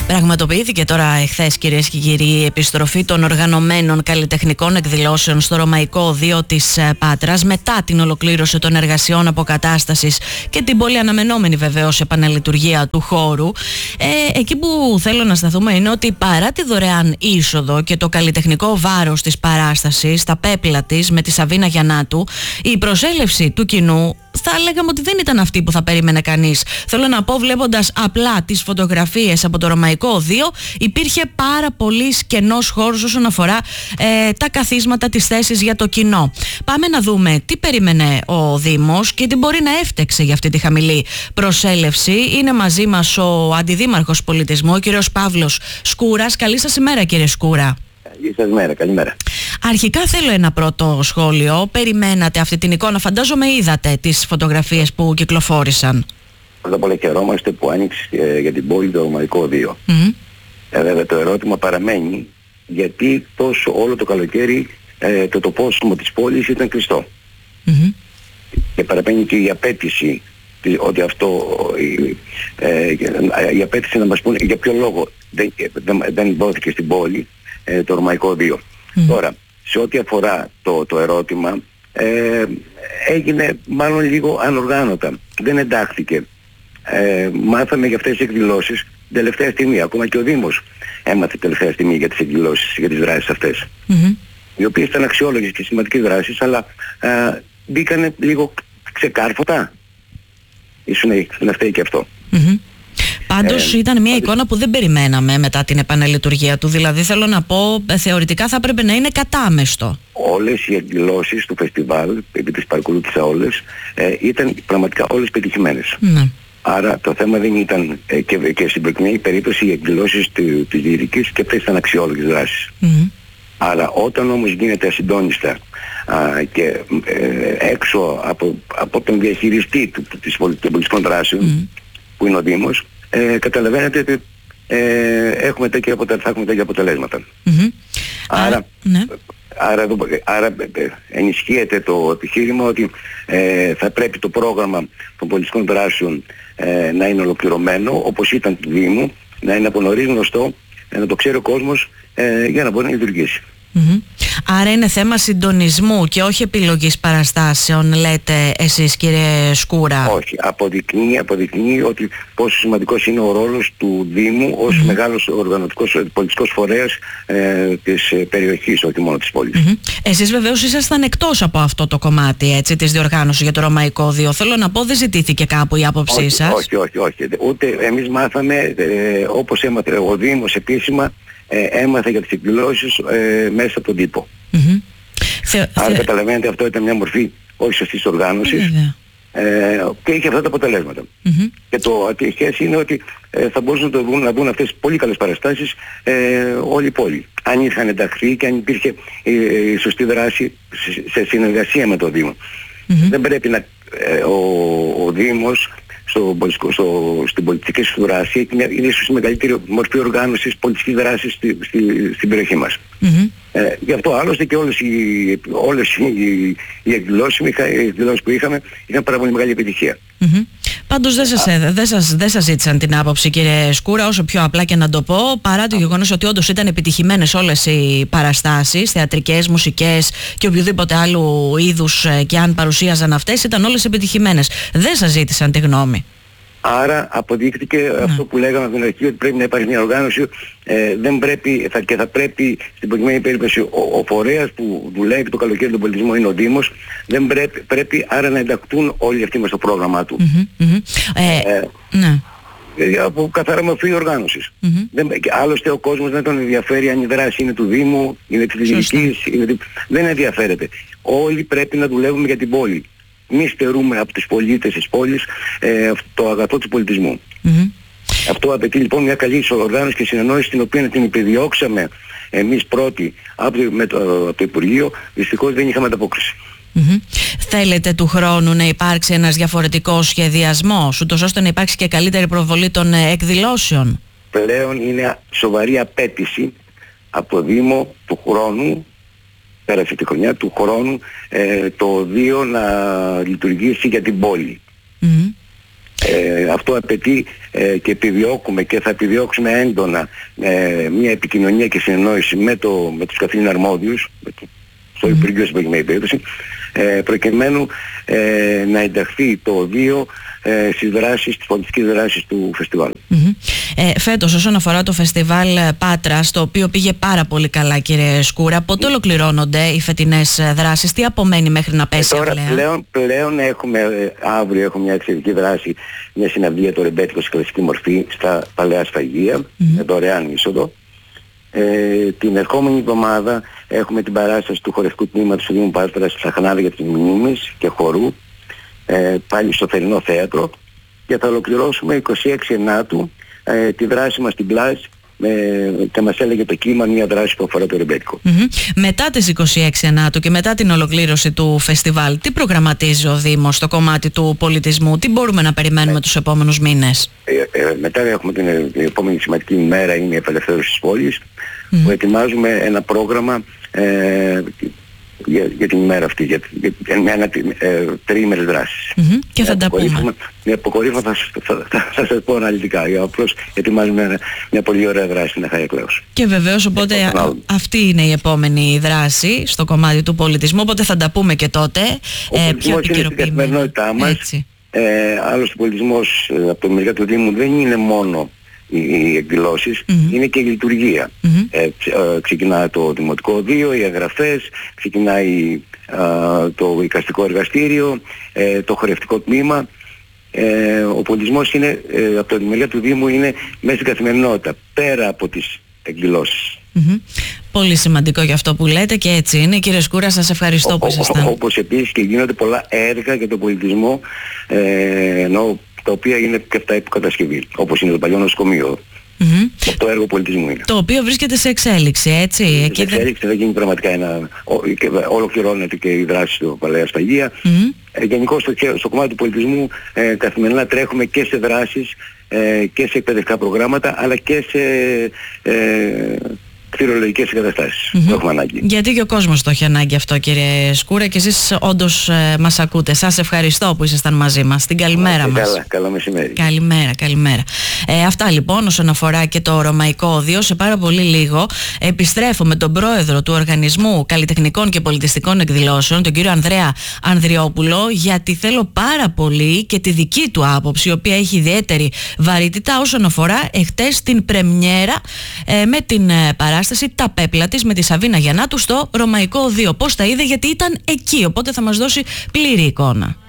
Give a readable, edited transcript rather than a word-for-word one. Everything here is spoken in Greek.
Πραγματοποιήθηκε τώρα εχθές, κυρίες και κύριοι, η επιστροφή των οργανωμένων καλλιτεχνικών εκδηλώσεων στο Ρωμαϊκό Οδείο της Πάτρας μετά την ολοκλήρωση των εργασιών αποκατάστασης και την πολύ αναμενόμενη βεβαίως επαναλειτουργία του χώρου. Εκεί που θέλω να σταθούμε είναι ότι παρά τη δωρεάν είσοδο και το καλλιτεχνικό βάρος της παράστασης, τα πέπλα της με τη Σαβίνα Γιαννάτου, η προσέλευση του κοινού θα λέγαμε ότι δεν ήταν αυτή που θα περίμενε κανείς. Θέλω να πω, βλέποντας απλά τις φωτογραφίες από το Ρωμαϊκό Οδείο, υπήρχε πάρα πολύ κενός χώρος όσον αφορά τα καθίσματα, τις θέσεις για το κοινό. Πάμε να δούμε τι περίμενε ο Δήμος και τι μπορεί να έφτεξε για αυτή τη χαμηλή προσέλευση. Είναι μαζί μας ο Αντιδήμαρχος Πολιτισμού, ο κύριος Παύλος Σκούρας. Καλή σας ημέρα, κύριε Σκούρα. Καλή σας μέρα, καλημέρα. Αρχικά θέλω ένα πρώτο σχόλιο. Περιμένατε αυτή την εικόνα? Φαντάζομαι είδατε τις φωτογραφίες που κυκλοφόρησαν. Πρώτα απ' όλα χαιρόμαστε που άνοιξε για την πόλη το Ρωμαϊκό Οδείο. Βέβαια το ερώτημα παραμένει, γιατί τόσο όλο το καλοκαίρι το τοπόσιμο της πόλης ήταν κλειστό. Και παραμένει και η απέτηση ότι αυτό, η απέτηση να μας πούνε για ποιο λόγο δεν δόθηκε στην πόλη το Ρωμαϊκό Οδείο. Τώρα, σε ό,τι αφορά το ερώτημα, έγινε μάλλον λίγο ανοργάνωτα. Δεν εντάχθηκε. Μάθαμε για αυτές τις εκδηλώσεις τελευταία στιγμή. Ακόμα και ο Δήμος έμαθε τελευταία στιγμή για τις εκδηλώσεις, για τις δράσεις αυτές. Οι οποίες ήταν αξιόλογες και σημαντικές δράσεις, αλλά μπήκανε λίγο ξεκάρφωτα. Ίσως να φταίει και αυτό. Πάντως ήταν μια εικόνα που δεν περιμέναμε μετά την επαναλειτουργία του. Δηλαδή θέλω να πω, θεωρητικά θα έπρεπε να είναι κατάμεστο. Όλες οι εκδηλώσεις του φεστιβάλ, επειδή τις παρακολούθησα όλες, ήταν πραγματικά όλες πετυχημένες. Άρα το θέμα δεν ήταν, και στην προκειμένη περίπτωση οι εκδηλώσεις της λυρικής και αυτές ήταν αξιόλογες δράσεις. Αλλά όταν όμως γίνεται ασυντόνιστα και έξω από τον διαχειριστή των πολιτικών δράσεων, που είναι ο Δήμος, καταλαβαίνετε ότι θα έχουμε τέτοια αποτελέσματα. Άρα ενισχύεται το επιχείρημα ότι θα πρέπει το πρόγραμμα των πολιτικών δράσεων να είναι ολοκληρωμένο, όπως ήταν του Δήμου, να είναι από νωρίς γνωστό, να το ξέρει ο κόσμος για να μπορεί να λειτουργήσει. Άρα είναι θέμα συντονισμού και όχι επιλογής παραστάσεων, λέτε εσείς, κύριε Σκούρα? Όχι, αποδεικνύει ότι πόσο σημαντικός είναι ο ρόλος του Δήμου ως μεγάλος οργανωτικός πολιτικός φορέας της περιοχής, όχι μόνο της πόλης. Εσείς βεβαίως ήσασταν εκτός από αυτό το κομμάτι, έτσι, της διοργάνωσης για το Ρωμαϊκό Οδείο. Θέλω να πω, δεν ζητήθηκε κάπου η άποψή σας? Όχι. Ούτε εμείς μάθαμε, όπως έμαθε ο Δήμος επίσημα, έμαθε για τις εκδηλώσεις μέσα από τον τύπο. Άρα καταλαβαίνετε, αυτό ήταν μια μορφή όχι σωστής οργάνωσης και είχε αυτά τα αποτελέσματα. Και το ατυχές είναι ότι θα μπορούσαν να δουν αυτές τις πολύ καλές παραστάσεις όλη η πόλη. Αν είχαν ενταχθεί και αν υπήρχε η σωστή δράση σε συνεργασία με το Δήμο. Δεν πρέπει ο Δήμος στην πολιτική σου δράση είναι ίσως η μεγαλύτερη μορφή οργάνωσης πολιτικής δράσης στην περιοχή μας. Γι' αυτό άλλωστε και όλες οι εκδηλώσεις που είχαμε ήταν πάρα πολύ μεγάλη επιτυχία. Πάντως δεν σας ζήτησαν την άποψη, κύριε Σκούρα, όσο πιο απλά και να το πω, παρά το γεγονός ότι όντως ήταν επιτυχημένες όλες οι παραστάσεις, θεατρικές, μουσικές και οποιοδήποτε άλλου είδους, και αν παρουσίαζαν αυτές, ήταν όλες επιτυχημένες. Δεν σας ζήτησαν τη γνώμη. Άρα αποδείχθηκε αυτό που λέγαμε από την αρχή, ότι πρέπει να υπάρχει μια οργάνωση, θα πρέπει στην προκειμένη περίπτωση ο φορέας που δουλεύει το καλοκαίρι τον πολιτισμό είναι ο Δήμος, δεν πρέπει άρα να ενταχθούν όλοι αυτοί μες στο πρόγραμμά του. Από καθαρά μορφή οργάνωσης. Άλλωστε ο κόσμος δεν τον ενδιαφέρει αν η δράση είναι του Δήμου, είναι της Λυρικής, δεν ενδιαφέρεται. Όλοι πρέπει να δουλεύουμε για την πόλη. Μη στερούμε από τους πολίτες της πόλης το αγαθό του πολιτισμού. Αυτό απαιτεί λοιπόν μια καλή οργάνωση και συνεννόηση, την οποία την επιδιώξαμε εμείς πρώτοι από το Υπουργείο. Δυστυχώς δεν είχαμε ανταπόκριση. Θέλετε του χρόνου να υπάρξει ένας διαφορετικός σχεδιασμός, ούτως ώστε να υπάρξει και καλύτερη προβολή των εκδηλώσεων? Πλέον είναι σοβαρή απέτηση από το Δήμο του χρόνου, πέρασε τη χρονιά του χρόνου, το Οδείο να λειτουργήσει για την πόλη. Αυτό απαιτεί και επιδιώκουμε και θα επιδιώξουμε έντονα μια επικοινωνία και συνεννόηση με τους καθήλυνα αρμόδιους, στο Υπουργείο στην προκειμένη περίπτωση, προκειμένου να ενταχθεί το οδείο στις πολιτικές δράσεις του φεστιβάλ. Φέτος, όσον αφορά το φεστιβάλ Πάτρας, το οποίο πήγε πάρα πολύ καλά, κύριε Σκούρα, πότε ολοκληρώνονται οι φετινές δράσεις, τι απομένει μέχρι να πέσει τώρα πλέον αύριο έχουμε μια εξαιρετική δράση, μια συναυλία το ρεμπέτικο σε κλασική μορφή στα Παλαιά Σφαγεία, με δωρεάν είσοδο. Την ερχόμενη εβδομάδα έχουμε την παράσταση του χορευτικού τμήματος του Δήμου Πάτρας στα Χνάρια της Μνήμης και χορού, πάλι στο Θερινό Θέατρο, και θα ολοκληρώσουμε 26 Ενάτου τη δράση μας στην Πλάζ, και μας έλεγε το κύμα μια δράση που αφορά το ρεμπέτικο. Μετά τις 26 Ενάτου και μετά την ολοκλήρωση του φεστιβάλ, τι προγραμματίζει ο Δήμος στο κομμάτι του πολιτισμού, τι μπορούμε να περιμένουμε τους επόμενους μήνες? Μετά έχουμε την επόμενη σημαντική ημέρα, είναι η απελευθέρωση της πόλης, που ετοιμάζουμε ένα πρόγραμμα για την ημέρα αυτή, για ένα τριήμερες δράσεις. Και θα τα πούμε. Με αποκορύφωμα θα σας πω αναλυτικά. Απλώς ετοιμάζουμε μια πολύ ωραία δράση στην Αχάια Κλέους. Και βεβαίως, οπότε αυτή είναι η επόμενη δράση στο κομμάτι του πολιτισμού, οπότε θα τα πούμε και τότε. Ο πολιτισμός είναι στην καθημερινότητά μας. Άλλωστε ο πολιτισμός από τη μεριά του Δήμου δεν είναι μόνο οι εκδηλώσεις, είναι και η λειτουργία. Ξεκινάει το Δημοτικό Οδείο, οι εγγραφές, ξεκινάει το εικαστικό εργαστήριο, το χορευτικό τμήμα. Ο πολιτισμός είναι, από τη μεριά του Δήμου, είναι μέσα στην καθημερινότητα, πέρα από τις εκδηλώσεις. Πολύ σημαντικό για αυτό που λέτε, και έτσι είναι. Κύριε Σκούρα, σας ευχαριστώ που ήσασταν. Όπως επίσης και γίνονται πολλά έργα για τον πολιτισμό, ενώ τα οποία είναι και αυτά υποκατασκευή, όπως είναι το παλιό νοσοκομείο. Το έργο πολιτισμού είναι. Το οποίο βρίσκεται σε εξέλιξη, έτσι. Σε εξέλιξη, θα γίνει πραγματικά ολοκληρώνεται και η δράση στο Παλαιά Σφαγεία. Γενικώς στο κομμάτι του πολιτισμού καθημερινά τρέχουμε και σε δράσεις και σε εκπαιδευτικά προγράμματα, αλλά και σε κτηρολογικές εγκαταστάσεις που έχουμε ανάγκη. Γιατί και ο κόσμος το έχει ανάγκη αυτό, κύριε Σκούρα, και εσείς όντως μας ακούτε. Σας ευχαριστώ που ήσασταν μαζί μας. Την καλημέρα μας. Καλό μεσημέρι. Καλημέρα. Αυτά λοιπόν όσον αφορά και το Ρωμαϊκό Οδείο. Σε πάρα πολύ λίγο επιστρέφω με τον πρόεδρο του Οργανισμού Καλλιτεχνικών και Πολιτιστικών Εκδηλώσεων, τον κύριο Ανδρέα Ανδριόπουλο, γιατί θέλω πάρα πολύ και τη δική του άποψη, η οποία έχει ιδιαίτερη βαρύτητα όσον αφορά εχτες την πρεμιέρα με την παράσταση Τα Πέπλα της με τη Σαβίνα Γιαννάτου στο Ρωμαϊκό Οδείο. Πώς τα είδε, γιατί ήταν εκεί, οπότε θα μας δώσει πλήρη εικόνα.